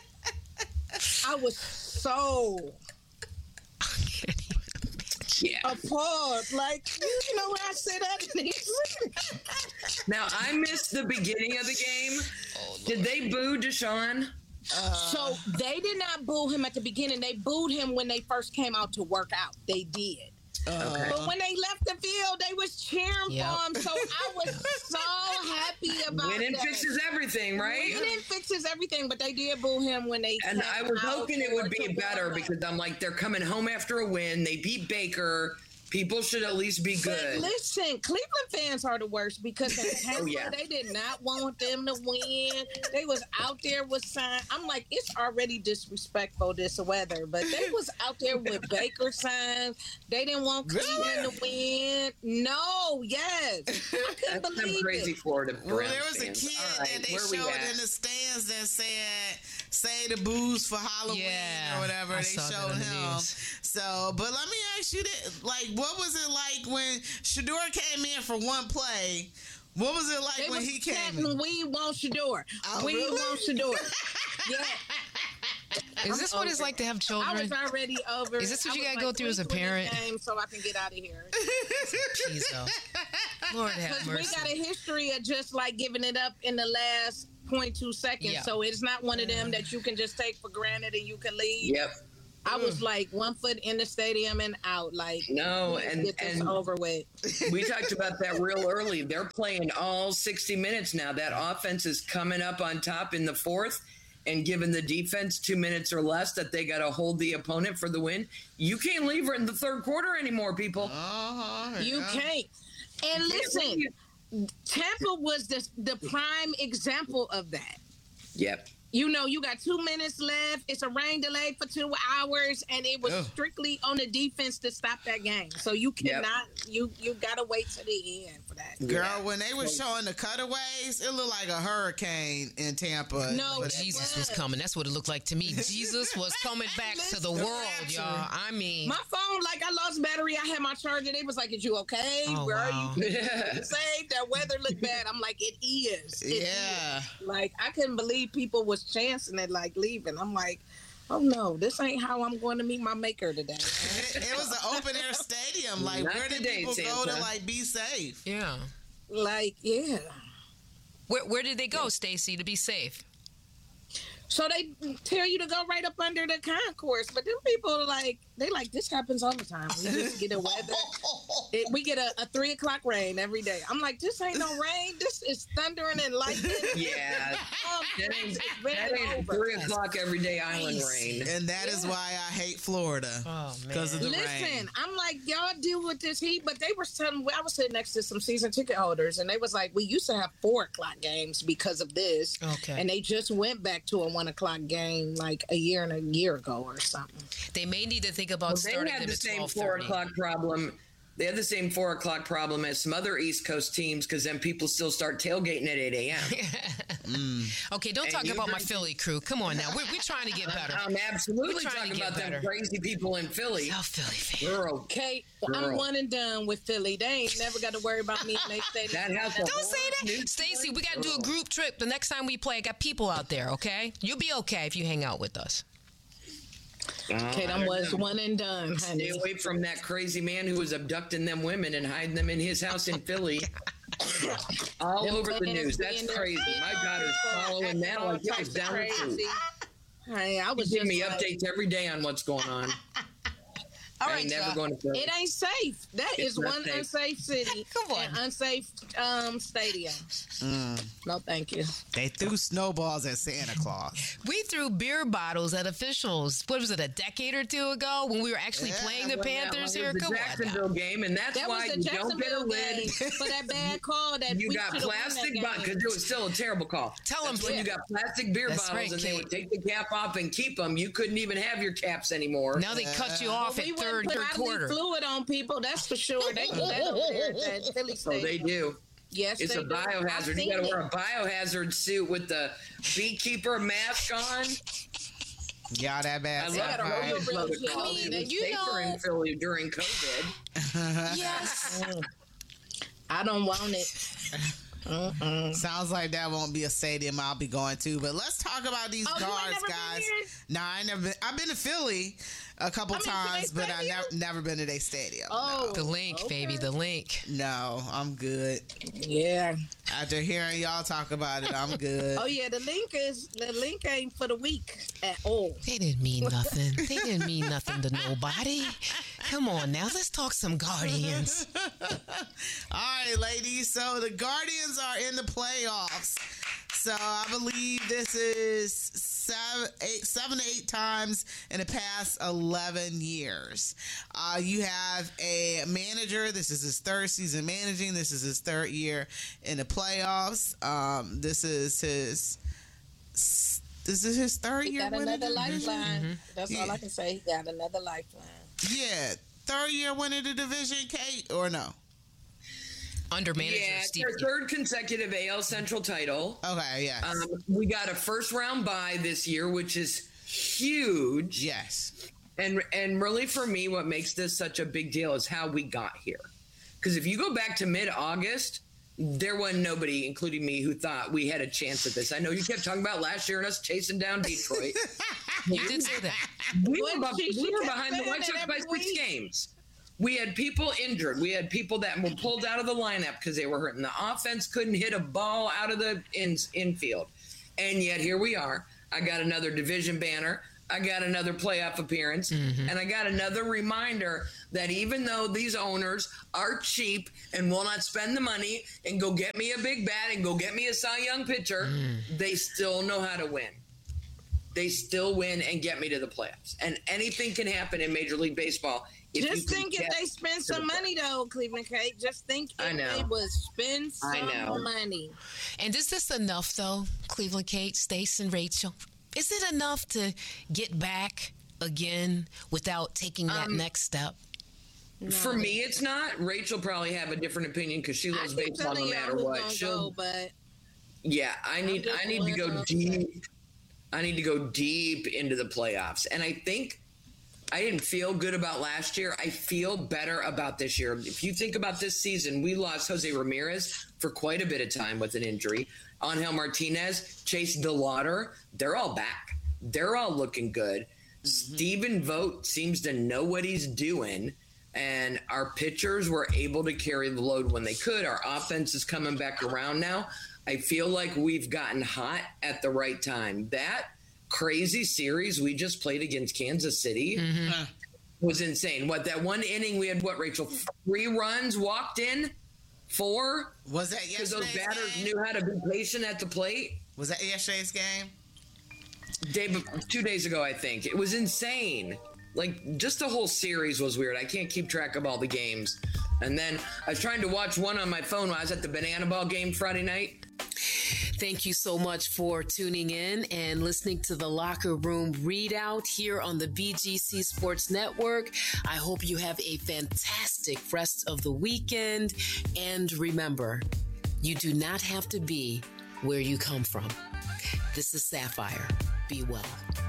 I was so yeah. appalled. Like, you know, when I say that. Now, I missed the beginning of the game. Oh, did they boo Deshaun? Uh, so they did not boo him at the beginning. They booed him when they first came out to work out. They did. Okay. But when they left the field, they was cheering yep. for him. So I was so happy about Winning that. fixes everything, right? Winning fixes everything, but they did boo him when they. And I was hoping it would be better because I'm like, they're coming home after a win. They beat Baker. People should at least be good. But listen, Cleveland fans are the worst because in Tampa, Oh, yeah. they did not want them to win. They was out there with signs. I'm like, it's already disrespectful, this weather, but they was out there with Baker signs. They didn't want Cleveland to win. No, yes. I couldn't That's believe some crazy it. Florida Well, Browns there was a fans. kid All right, that they where we showed at? in the stands that said, say the booze for Halloween Yeah, or whatever. I They saw that showed on the him. news. So, but let me ask you this. Like, what was it like when Shador came in for one play? What was it like They when was he came chanting, in? we want Shador. Oh, we really? want Shador. Yeah. Is this I'm what it's over like to it. have children? I was already over. Is this what I you was gotta go through as a please win this parent? Game so I can get out of here. Jeez, though. Lord have Because we mercy. got a history of just like giving it up in the last point two seconds. Yeah. So it's not one of them that you can just take for granted and you can leave. Yep. I was like one foot in the stadium and out. Like, No, please and- get this and- over with. We talked about that real early. They're playing all sixty minutes now. That offense is coming up on top in the fourth and giving the defense two minutes or less that they got to hold the opponent for the win. You can't leave her in the third quarter anymore, people. Uh-huh, You yeah. can't. And listen, Tampa was the, the prime example of that. Yep. You know, you got two minutes left. It's a rain delay for two hours, and it was Ugh. strictly on the defense to stop that game. So you Yep. cannot, you you gotta wait to the end for that. Girl, Yeah. when they were showing the cutaways, it looked like a hurricane in Tampa. No, But- Jesus was coming. That's what it looked like to me. Jesus was coming back to the world, y'all. I mean, My phone, like I lost battery. I had my charger. They was like, "Is you okay? Oh, Where wow. are you?" Saved. That weather looked bad. I'm like, it is. It Yeah. is. Like I couldn't believe people was chancing it, like leaving. I'm like, oh no, this ain't how I'm going to meet my maker today. It, it was an open air stadium. Like, Not where did today, people go to Santa. like be safe? yeah. Like, yeah. Where, where did they go, Stacy, to be safe? So they tell you to go right up under the concourse, but them people like they like this happens all the time. We just get a weather. It, we get a, a three o'clock rain every day. I'm like, this ain't no rain. This is thundering and lightning. Yeah. Um, That ain't, it's that been ain't over. three o'clock every day island rain. And that is why I hate Florida. Oh, man. Because of the Listen, rain. I'm like, y'all deal with this heat, but they were telling I was sitting next to some season ticket holders, and they was like, we used to have four o'clock games because of this, Okay. and they just went back to a one o'clock game like a year and a year ago or something. They may need to think about Well, they starting had them the at same twelve four thirty. o'clock problem. They had the same four o'clock problem as some other East Coast teams because then people still start tailgating at eight a.m. Okay, don't And talk you about my bring- Philly crew. Come on now. We're, we're trying to get better. I'm absolutely We're trying talking to get about them better. crazy people in Philly. South Philly fan. Girl, Okay, well, I'm Girl. one and done with Philly. They ain't never got to worry about me in their stadium. that has a Don't whole say new that. Stacy, we got to do a Girl. group trip the next time we play. I got people out there, okay? You'll be okay if you hang out with us. Okay, I them don't was know. one and done, honey. Stay away from that crazy man who was abducting them women and hiding them in his house in Philly. All Them over the fans news. That's being there crazy. My daughter's following that like it was down the crazy. street. Hey, I was She give just me like, updates every day on what's going on. All I right, ain't never y'all. going to Philly. It ain't safe. That It's is not one safe. unsafe city Come on. and unsafe um, stadium. Mm. No, thank you. They threw snowballs at Santa Claus. We threw beer bottles at officials. What was it, a decade or two ago when we were actually Yeah, playing the Well, that Panthers was here? the Come on now. Jacksonville game, and that's That why was the you don't get a Jacksonville lid. game for that bad call that You we got should've won that plastic game. bottles because it was still a terrible call. Tell 'em, That's when yeah. you got plastic beer That's bottles, right, and they Kate. would take the cap off and keep them. You couldn't even have your caps anymore. Now they cut you off But we at wouldn't third, put third bodily quarter. fluid on people, that's for sure. They do that over there at Philly So they Stadium. do. Yes, It's they a do. I've biohazard. seen You got to it. wear a biohazard suit with the beekeeper mask on. Y'all that I bad. love got a how real, they real protocol. job. I mean, It was you safer know- in Philly during COVID. Yes. I don't want it. Mm-mm. Sounds like that won't be a stadium I'll be going to. But let's talk about these Oh, you ain't guards, never been guys. here? Nah, I ain't never been. I've been to Philly a couple I mean, to times, their but I never never been to their stadium. Oh, The link, baby, the link. No, I'm good. yeah. After hearing y'all talk about it, I'm good. Oh yeah, the link is the link ain't for the weak at all. They didn't mean nothing. They didn't mean nothing to nobody. Come on now, let's talk some Guardians. All right, ladies. So the Guardians are in the playoffs. So I believe this is seven, eight, seven to eight times in the past eleven years. Uh, you have a manager. This is his third season managing. This is his third year in the playoffs. Um, this is his. This is his third he year. Got another lifeline. Mm-hmm. That's yeah. all I can say. He got another lifeline. Yeah, third year winning the division, Kate, or no? Under manager yeah, Steve. Our third consecutive A L Central title. Okay, yes. Um, we got a first round bye this year, which is huge. Yes. And and really for me, what makes this such a big deal is how we got here. Because if you go back to mid-August, there wasn't nobody, including me, who thought we had a chance at this. I know you kept talking about last year and us chasing down Detroit. You did say that. We were, we were behind the White Sox by six games. We had people injured. We had people that were pulled out of the lineup because they were hurt. And the offense couldn't hit a ball out of the in, infield. And yet here we are. I got another division banner. I got another playoff appearance. Mm-hmm. And I got another reminder that even though these owners are cheap and will not spend the money and go get me a big bat and go get me a Cy Young pitcher, mm. they still know how to win. They still win and get me to the playoffs. And anything can happen in Major League Baseball. If Just think if they spend some money, though, Cleveland Kate. Just think if I know. they would spend some I know. money. And is this enough, though, Cleveland Kate, Stace, and Rachel? Is it enough to get back again without taking that Um, next step? For me, it's not. Rachel probably have a different opinion because she loves baseball no matter what. She'll, go, but yeah, I need just I need to go wondering. deep. I need to go deep into the playoffs, and I think I didn't feel good about last year. I feel better about this year. If you think about this season, we lost Jose Ramirez for quite a bit of time with an injury. Angel Martinez, Chase DeLauder, they're all back. They're all looking good. Mm-hmm. Stephen Vogt seems to know what he's doing, and our pitchers were able to carry the load when they could. Our offense is coming back around now. I feel like we've gotten hot at the right time. That crazy series we just played against Kansas City mm-hmm. was insane. What, that one inning we had, what, Rachel, three runs walked in? Four? Was that yesterday's Because those batters game? knew how to be patient at the plate. Was that yesterday's game? Day, two days ago, I think. It was insane. Like, just the whole series was weird. I can't keep track of all the games. And then I was trying to watch one on my phone when I was at the Banana Ball game Friday night. Thank you so much for tuning in and listening to the Locker Room Readout here on the B G C Sports Network. I hope you have a fantastic rest of the weekend. And remember, you do not have to be where you come from. This is Sapphire. Be well.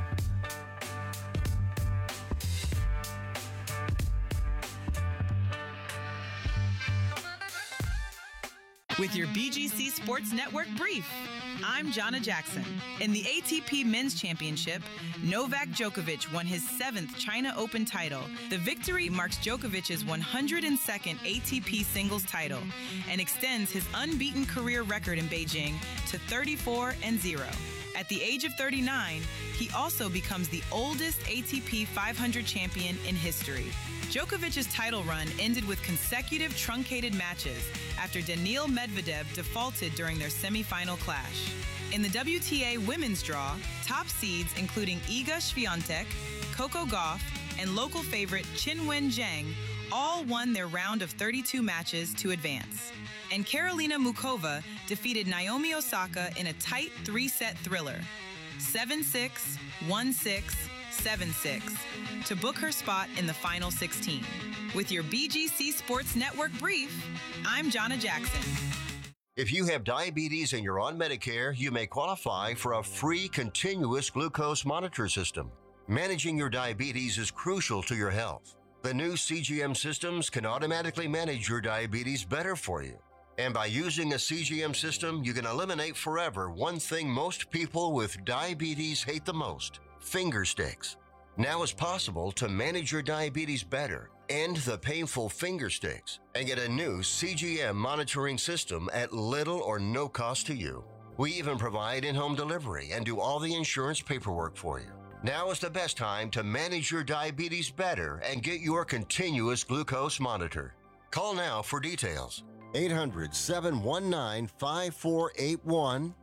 With your B G C Sports Network brief, I'm Jonna Jackson. In the A T P Men's Championship, Novak Djokovic won his seventh China Open title. The victory marks Djokovic's one hundred second A T P singles title and extends his unbeaten career record in Beijing to thirty-four and zero. At the age of thirty-nine, he also becomes the oldest A T P five hundred champion in history. Djokovic's title run ended with consecutive truncated matches after Daniil Medvedev defaulted during their semifinal clash. In the W T A women's draw, top seeds including Iga Swiatek, Coco Gauff, and local favorite Qinwen Zheng all won their round of thirty-two matches to advance. And Karolina Mukova defeated Naomi Osaka in a tight three-set thriller, seven six, one six, seven six, to book her spot in the final sixteen. With your B G C Sports Network brief, I'm Jonna Jackson. If you have diabetes and you're on Medicare, you may qualify for a free continuous glucose monitor system. Managing your diabetes is crucial to your health. The new C G M systems can automatically manage your diabetes better for you. And by using a C G M system, you can eliminate forever one thing most people with diabetes hate the most: finger sticks. Now it's possible to manage your diabetes better, end the painful finger sticks, and get a new C G M monitoring system at little or no cost to you. We even provide in-home delivery and do all the insurance paperwork for you. Now is the best time to manage your diabetes better and get your continuous glucose monitor. Call now for details. eight hundred, seven one nine, five four eight one.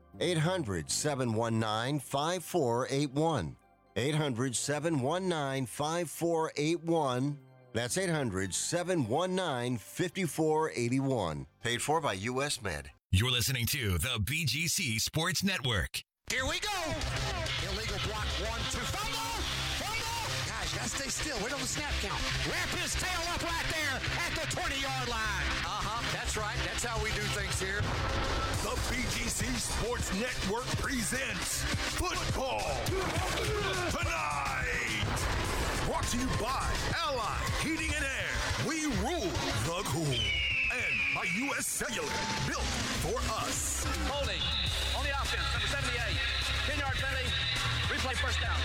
eight hundred, seven one nine, five four eight one. eight hundred, seven one nine, five four eight one. That's eight hundred, seven one nine, five four eight one. Paid for by U S Med. You're listening to the B G C Sports Network. Here we go. Illegal block one, two. Fumble! Fumble! Guys, you gotta stay still. Wait on the snap count. Wrap his tail up right there at the twenty-yard line. Uh-huh. That's right. That's how we do things here. The B G C Sports Network presents Football Tonight. Brought to you by Allied Heating and Air. We rule the cool. And by U S Cellular, built for us. Holding on the offense, number seventy-eight. ten-yard penalty. Replay first down.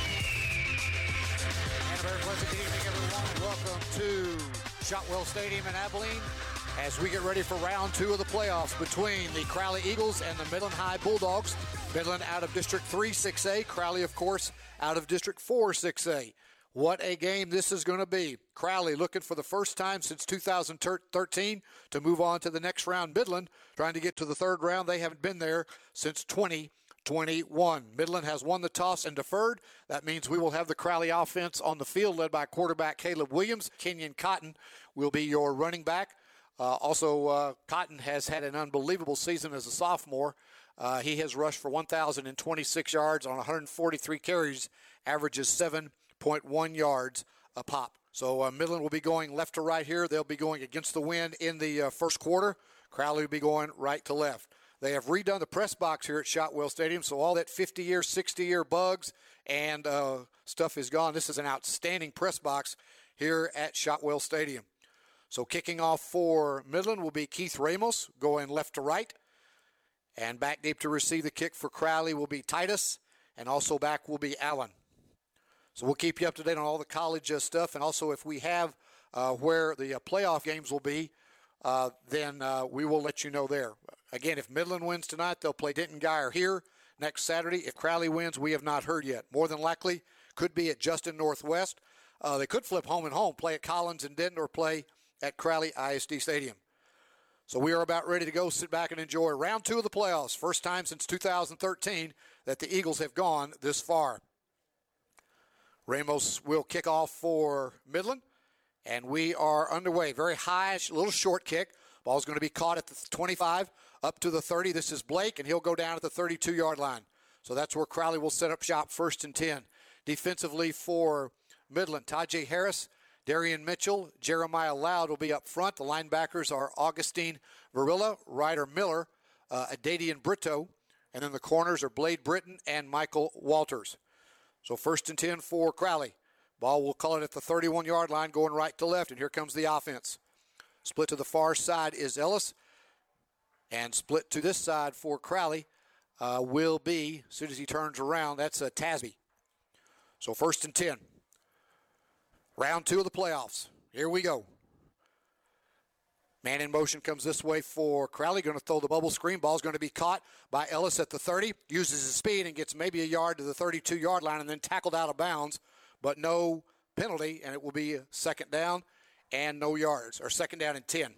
And a very pleasant good evening, everyone. Welcome to Shotwell Stadium in Abilene as we get ready for round two of the playoffs between the Crowley Eagles and the Midland High Bulldogs. Midland out of District three six A. Crowley, of course, out of District four six A. What a game this is going to be. Crowley looking for the first time since two thousand thirteen to move on to the next round. Midland trying to get to the third round. They haven't been there since twenty twenty-one. Midland has won the toss and deferred. That means we will have the Crowley offense on the field led by quarterback Caleb Williams. Kenyon Cotton will be your running back. Uh, also, uh, Cotton has had an unbelievable season as a sophomore. Uh, he has rushed for one thousand twenty-six yards on one hundred forty-three carries, averages seven point one yards a pop. So uh, Midland will be going left to right here. They'll be going against the wind in the uh, first quarter. Crowley will be going right to left. They have redone the press box here at Shotwell Stadium, so all that fifty-year, sixty-year bugs and uh, stuff is gone. This is an outstanding press box here at Shotwell Stadium. So kicking off for Midland will be Keith Ramos going left to right. And back deep to receive the kick for Crowley will be Titus. And also back will be Allen. So we'll keep you up to date on all the college uh, stuff. And also if we have uh, where the uh, playoff games will be, uh, then uh, we will let you know there. Again, if Midland wins tonight, they'll play Denton Guyer here next Saturday. If Crowley wins, we have not heard yet. More than likely, could be at Justin Northwest. Uh, they could flip home and home, play at Collins and Denton, or play at Crowley I S D Stadium. So we are about ready to go. Sit back and enjoy round two of the playoffs. First time since two thousand thirteen that the Eagles have gone this far. Ramos will kick off for Midland, and we are underway. Very high, little short kick. Ball's going to be caught at the twenty-five, up to the thirty. This is Blake, and he'll go down at the thirty-two-yard line. So that's where Crowley will set up shop, first and ten. Defensively for Midland, Tajay Harris, Darian Mitchell, Jeremiah Loud will be up front. The linebackers are Augustine Varilla, Ryder Miller, uh, Adadian Brito, and then the corners are Blade Britton and Michael Walters. So first and ten for Crowley. Ball will call it at the thirty-one-yard line, going right to left, and here comes the offense. Split to the far side is Ellis, and split to this side for Crowley uh, will be, as soon as he turns around, that's uh, Tasby. So first and ten. Round two of the playoffs. Here we go. Man in motion comes this way for Crowley. Going to throw the bubble screen. Ball's going to be caught by Ellis at the thirty. Uses his speed and gets maybe a yard to the thirty-two-yard line and then tackled out of bounds. But no penalty, and it will be a second down and no yards, or second down and ten.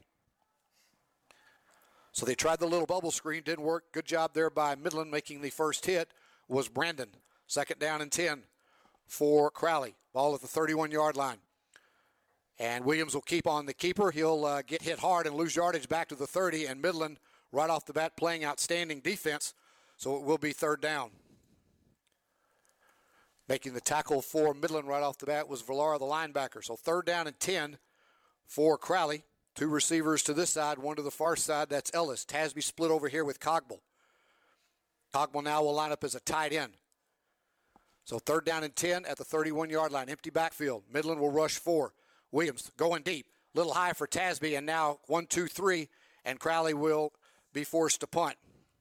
So they tried the little bubble screen. Didn't work. Good job there by Midland. Making the first hit was Brandon. Second down and ten for Crowley. Ball at the thirty-one-yard line. And Williams will keep on the keeper. He'll uh, get hit hard and lose yardage back to the thirty. And Midland, right off the bat, playing outstanding defense. So it will be third down. Making the tackle for Midland right off the bat was Villara, the linebacker. So third down and ten for Crowley. Two receivers to this side, one to the far side. That's Ellis. Tasby split over here with Cogble. Cogble now will line up as a tight end. So third down and ten at the thirty-one-yard line. Empty backfield. Midland will rush four. Williams going deep. Little high for Tasby, and now one, two, three, and Crowley will be forced to punt.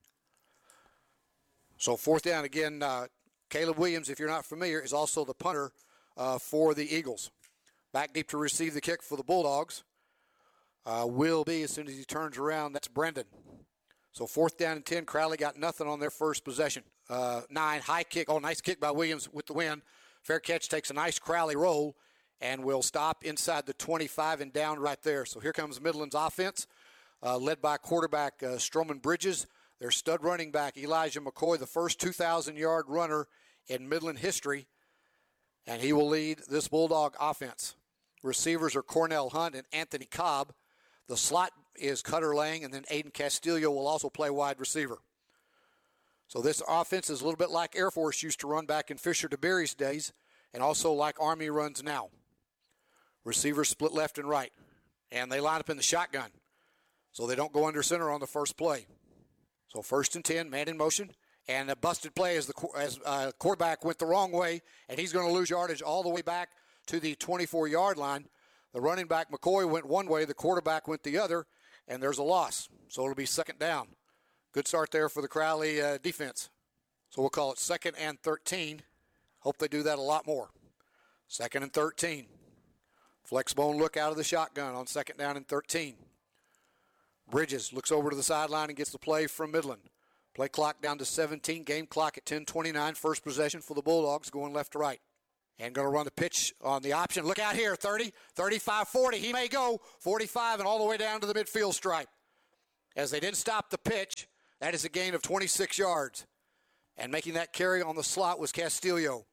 So fourth down again. Uh, Caleb Williams, if you're not familiar, is also the punter uh, for the Eagles. Back deep to receive the kick for the Bulldogs uh, will be, as soon as he turns around, that's Brendan. So fourth down and ten. Crowley got nothing on their first possession. Uh, nine, high kick. Oh, nice kick by Williams with the win. Fair catch, takes a nice Crowley roll and will stop inside the twenty-five and down right there. So here comes Midland's offense, uh, led by quarterback uh, Stroman Bridges. Their stud running back, Elijah McCoy, the first two thousand yard runner in Midland history, and he will lead this Bulldog offense. Receivers are Cornell Hunt and Anthony Cobb. The slot is Cutter Lang, and then Aiden Castillo will also play wide receiver. So this offense is a little bit like Air Force used to run back in Fisher DeBerry's days, and also like Army runs now. Receivers split left and right, and they line up in the shotgun, so they don't go under center on the first play. So first and ten, man in motion, and a busted play as the as uh, quarterback went the wrong way, and he's going to lose yardage all the way back to the twenty-four yard line. The running back, McCoy, went one way, the quarterback went the other, and there's a loss. So it'll be second down. Good start there for the Crowley uh, defense. So we'll call it second and thirteen. Hope they do that a lot more. Second and thirteen. Flex bone look out of the shotgun on second down and thirteen. Bridges looks over to the sideline and gets the play from Midland. Play clock down to seventeen. Game clock at ten twenty-nine. First possession for the Bulldogs going left to right. And going to run the pitch on the option. Look out here, thirty, thirty-five, forty. He may go forty-five and all the way down to the midfield stripe. As they didn't stop the pitch, that is a gain of twenty-six yards. And making that carry on the slot was Castillo.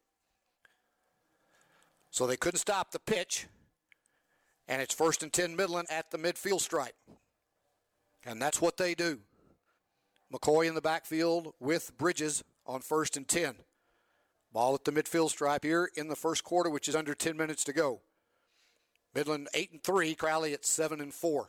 So they couldn't stop the pitch. And it's first and ten Midland at the midfield stripe. And that's what they do. McCoy in the backfield with Bridges on first and ten. Ball at the midfield stripe here in the first quarter, which is under ten minutes to go. Midland eight and three, Crowley at seven and four.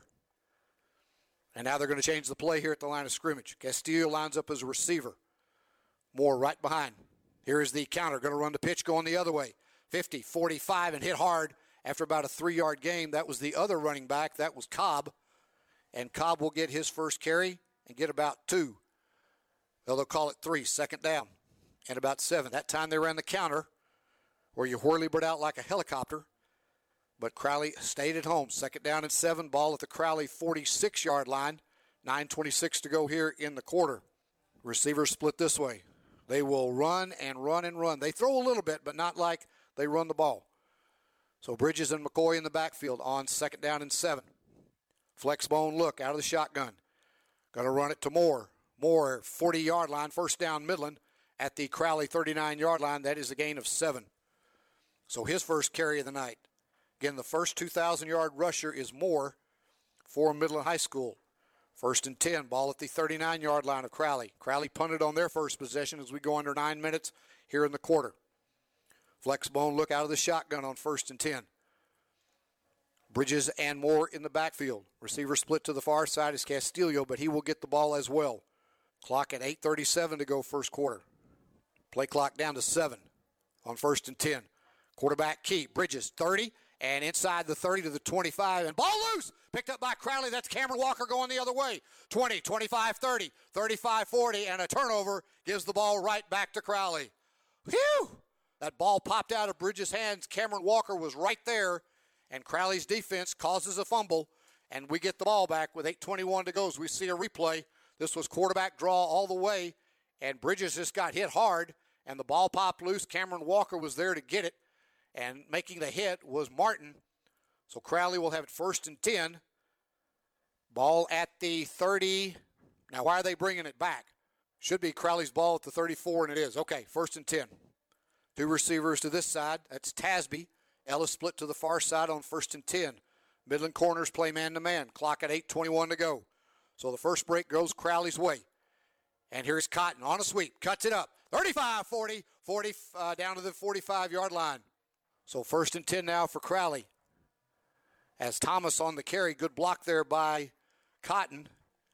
And now they're going to change the play here at the line of scrimmage. Castillo lines up as a receiver. Moore right behind. Here is the counter. Going to run the pitch going the other way. fifty, forty-five, and hit hard after about a three-yard gain. That was the other running back. That was Cobb. And Cobb will get his first carry and get about two. Well, they'll call it three, second down, and about seven. That time they ran the counter where you whirly-bird out like a helicopter. But Crowley stayed at home. Second down and seven. Ball at the Crowley forty-six yard line. nine twenty-six to go here in the quarter. Receivers split this way. They will run and run and run. They throw a little bit, but not like they run the ball. So Bridges and McCoy in the backfield on second down and seven. Flex bone look out of the shotgun. Going to run it to Moore. Moore, forty yard line, first down Midland at the Crowley thirty-nine yard line. That is a gain of seven. So his first carry of the night. Again, the first two thousand yard rusher is Moore for Midland High School. First and ten, ball at the thirty-nine yard line of Crowley. Crowley punted on their first possession as we go under nine minutes here in the quarter. Flex bone look out of the shotgun on first and ten. Bridges and Moore in the backfield. Receiver split to the far side is Castillo, but he will get the ball as well. Clock at eight thirty-seven to go first quarter. Play clock down to seven on first and ten. Quarterback key, Bridges, thirty, and inside the thirty to the twenty-five, and ball loose! Picked up by Crowley. That's Cameron Walker going the other way. twenty, twenty-five, thirty, thirty-five, forty, and a turnover gives the ball right back to Crowley. Whew! That ball popped out of Bridges' hands. Cameron Walker was right there, and Crowley's defense causes a fumble, and we get the ball back with eight twenty-one to go as we see a replay. This was quarterback draw all the way, and Bridges just got hit hard, and the ball popped loose. Cameron Walker was there to get it, and making the hit was Martin. So Crowley will have it first and ten. Ball at the thirty. Now, why are they bringing it back? Should be Crowley's ball at the thirty-four, and it is. Okay, first and ten. Two receivers to this side. That's Tasby. Ellis split to the far side on first and ten. Midland corners play man-to-man. Clock at eight twenty-one to go. So the first break goes Crowley's way. And here's Cotton on a sweep. Cuts it up. thirty-five, forty, forty uh, down to the forty-five yard line. So first and ten now for Crowley. As Thomas on the carry. Good block there by Cotton.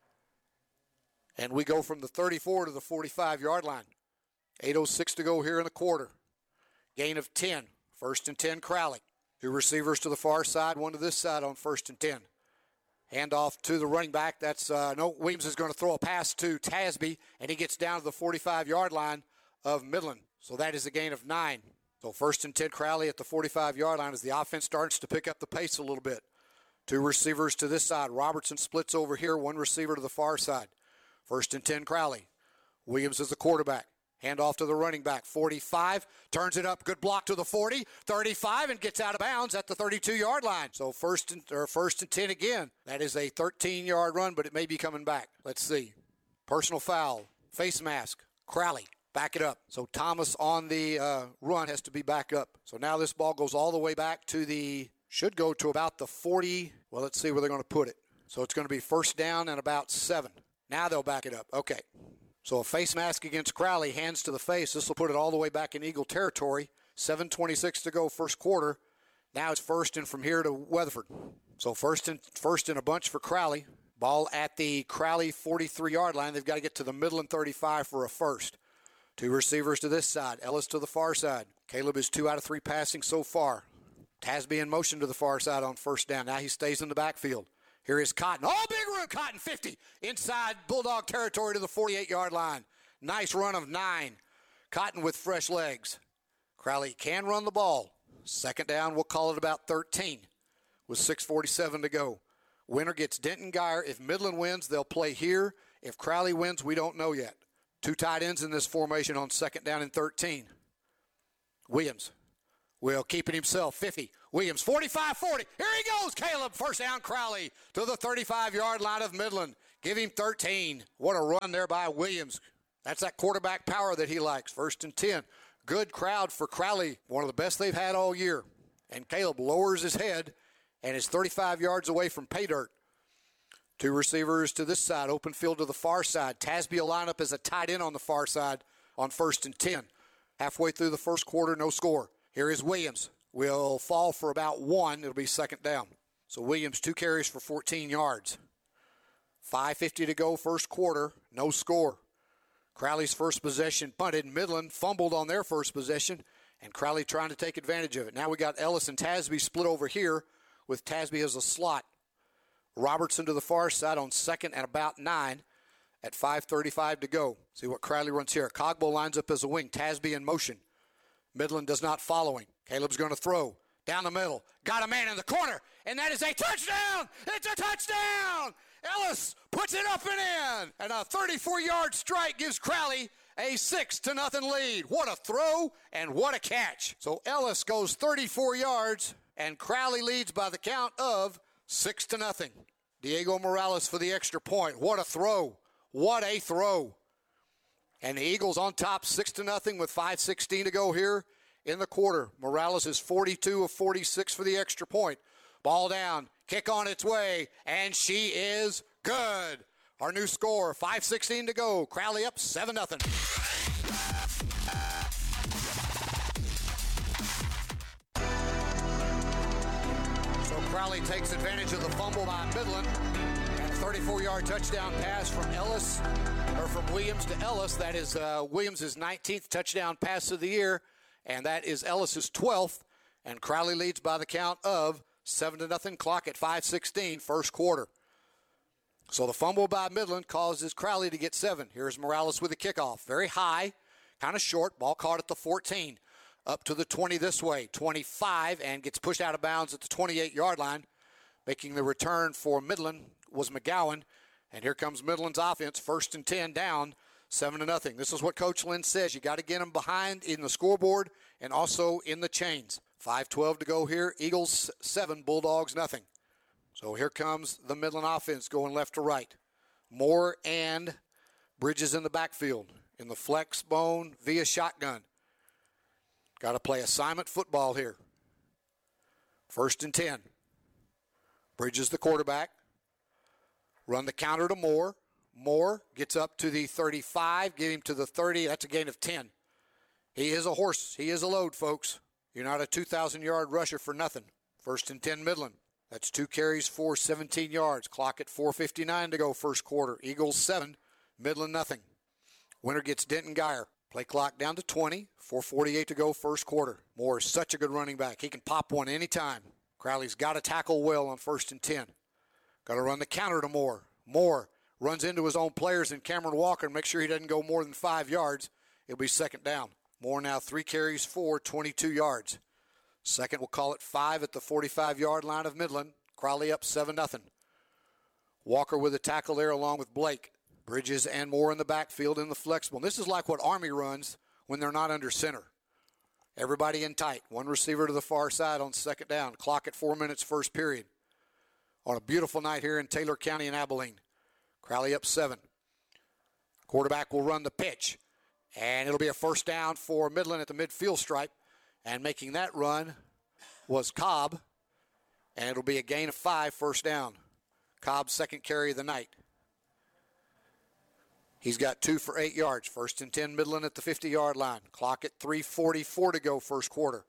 And we go from the thirty-four to the forty-five yard line. eight oh six to go here in the quarter. Gain of ten. First and ten, Crowley. Two receivers to the far side, one to this side on first and ten. Handoff to the running back. That's, uh, no, Williams is going to throw a pass to Tasby, and he gets down to the forty-five yard line of Midland. So that is a gain of nine. So first and ten, Crowley at the forty-five yard line as the offense starts to pick up the pace a little bit. Two receivers to this side. Robertson splits over here, one receiver to the far side. First and ten, Crowley. Williams is the quarterback. Handoff to the running back. forty-five, turns it up, good block to the forty, thirty-five, and gets out of bounds at the thirty-two yard line. So first and, or first and ten again. That is a thirteen yard run, but it may be coming back. Let's see. Personal foul. Face mask. Crowley. Back it up. So Thomas on the uh, run has to be back up. So now this ball goes all the way back to the, should go to about the forty. Well, let's see where they're going to put it. So it's going to be first down and about seven. Now they'll back it up. Okay. So a face mask against Crowley, hands to the face. This will put it all the way back in Eagle territory. seven twenty-six to go, first quarter. Now it's first and from here to Weatherford. So first and first in a bunch for Crowley. Ball at the Crowley forty-three-yard line. They've got to get to the Midland thirty-five for a first. Two receivers to this side. Ellis to the far side. Caleb is two out of three passing so far. Tasby in motion to the far side on first down. Now he stays in the backfield. Here is Cotton. Oh, big run, Cotton, fifty. Inside Bulldog territory to the forty-eight-yard line. Nice run of nine. Cotton with fresh legs. Crowley can run the ball. Second down, we'll call it about thirteen with six forty-seven to go. Winner gets Denton Geyer. If Midland wins, they'll play here. If Crowley wins, we don't know yet. Two tight ends in this formation on second down and thirteen. Williams will keep it himself. fifty. Williams, forty-five forty. Here he goes, Caleb. First down, Crowley to the thirty-five-yard line of Midland. Give him thirteen. What a run there by Williams. That's that quarterback power that he likes. First and ten. Good crowd for Crowley. One of the best they've had all year. And Caleb lowers his head and is thirty-five yards away from pay dirt. Two receivers to this side, open field to the far side. Tasby will line up as a tight end on the far side on first and ten. Halfway through the first quarter, no score. Here is Williams. Will fall for about one. It'll be second down. So Williams, two carries for fourteen yards. five fifty to go, first quarter, no score. Crowley's first possession punted. Midland fumbled on their first possession, and Crowley trying to take advantage of it. Now we got Ellis and Tasby split over here with Tasby as a slot. Robertson to the far side on second and about nine at five thirty-five to go. See what Crowley runs here. Cogbo lines up as a wing. Tasby in motion. Midland does not follow him. Caleb's going to throw down the middle. Got a man in the corner, and that is a touchdown. It's a touchdown. Ellis puts it up and in, and a thirty-four-yard strike gives Crowley a six to nothing lead. What a throw and what a catch. So Ellis goes thirty-four yards, and Crowley leads by the count of six to nothing. Diego Morales for the extra point. What a throw. What a throw. And the Eagles on top six to nothing with five sixteen to go here in the quarter. Morales is forty-two of forty-six for the extra point. Ball down, kick on its way, and she is good. Our new score, five sixteen to go. Crowley up seven nothing. So Crowley takes advantage of the fumble by Midland. And a thirty-four-yard touchdown pass from Ellis, or from Williams to Ellis. That is uh, Williams' nineteenth touchdown pass of the year, and that is Ellis' twelfth. And Crowley leads by the count of seven to nothing. Clock at five sixteen, first quarter. So the fumble by Midland causes Crowley to get seven. Here's Morales with the kickoff. Very high, kind of short. Ball caught at the fourteen. Up to the twenty this way. twenty-five, and gets pushed out of bounds at the twenty-eight-yard line. Making the return for Midland was McGowan. And here comes Midland's offense. First and ten down, seven to nothing. This is what Coach Lynn says. You got to get them behind in the scoreboard and also in the chains. five twelve to go here. Eagles seven, Bulldogs nothing. So here comes the Midland offense going left to right. Moore and Bridges in the backfield in the flex bone via shotgun. Got to play assignment football here. First and ten. Bridges the quarterback. Run the counter to Moore. Moore gets up to the thirty-five, get him to the thirty. That's a gain of ten. He is a horse. He is a load, folks. You're not a two thousand-yard rusher for nothing. First and ten, Midland. That's two carries for seventeen yards. Clock at four fifty-nine to go, first quarter. Eagles seven, Midland nothing. Winner gets Denton Geyer. Play clock down to twenty. four forty-eight to go, first quarter. Moore is such a good running back. He can pop one anytime. Crowley's got to tackle well on first and ten. Got to run the counter to Moore. Moore runs into his own players and Cameron Walker and make sure he doesn't go more than five yards. It'll be second down. Moore now three carries for twenty-two yards. Second, we'll call it five at the forty-five-yard line of Midland. Crowley up seven nothing. Walker with a tackle there along with Blake. Bridges and Moore in the backfield in the flexible. This is like what Army runs when they're not under center. Everybody in tight. One receiver to the far side on second down. Clock at four minutes, first period. On a beautiful night here in Taylor County and Abilene. Crowley up seven. Quarterback will run the pitch. And it'll be a first down for Midland at the midfield stripe. And making that run was Cobb. And it'll be a gain of five, first down. Cobb's second carry of the night. He's got two for eight yards. First and ten, Midland at the fifty-yard line. Clock at three forty-four to go, first quarter.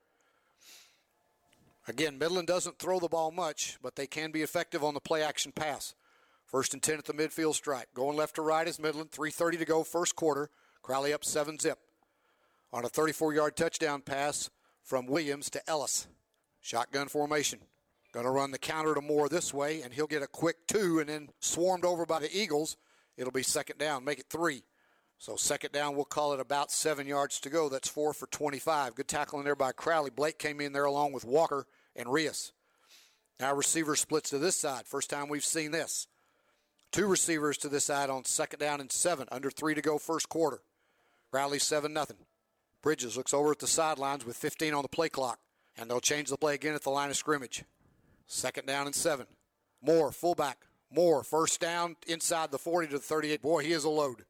Again, Midland doesn't throw the ball much, but they can be effective on the play-action pass. First and ten at the midfield stripe. Going left to right is Midland. three thirty to go, first quarter. Crowley up seven zip. On a thirty-four-yard touchdown pass from Williams to Ellis. Shotgun formation. Going to run the counter to Moore this way, and he'll get a quick two, and then swarmed over by the Eagles. It'll be second down. Make it three. So second down, we'll call it about seven yards to go. That's four for twenty-five. Good tackling there by Crowley. Blake came in there along with Walker and Rios. Now receiver splits to this side. First time we've seen this. Two receivers to this side on second down and seven. Under three to go, first quarter. Crowley seven nothing. Bridges looks over at the sidelines with fifteen on the play clock. And they'll change the play again at the line of scrimmage. Second down and seven. Moore, fullback. Moore, first down inside the forty to the thirty-eight. Boy, he is a load.